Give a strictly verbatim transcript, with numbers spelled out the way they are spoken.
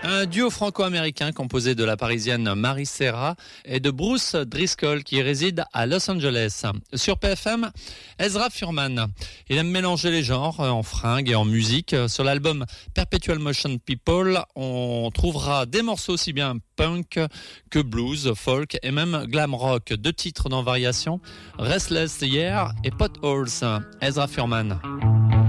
Un duo franco-américain composé de la parisienne Marie Serra et de Bruce Driscoll qui réside à Los Angeles. Sur P F M, Ezra Furman. Il aime mélanger les genres en fringues et en musique. Sur l'album Perpetual Motion People, on trouvera des morceaux aussi bien punk que blues, folk et même glam rock. Deux titres dans variation, Restless Year et Potholes. Ezra Furman.